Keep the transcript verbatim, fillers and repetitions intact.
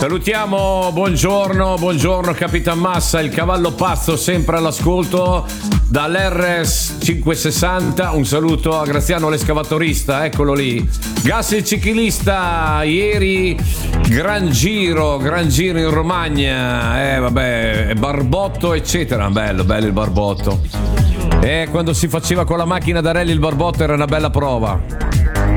Salutiamo, buongiorno, buongiorno Capitan Massa, il cavallo pazzo sempre all'ascolto dall'R S cinquecentosessanta. Un saluto a Graziano l'escavatorista, eccolo lì. Gas il ciclista, ieri gran giro, gran giro in Romagna, eh vabbè, Barbotto eccetera, bello, bello il Barbotto. E eh, quando si faceva con la macchina da rally il Barbotto era una bella prova.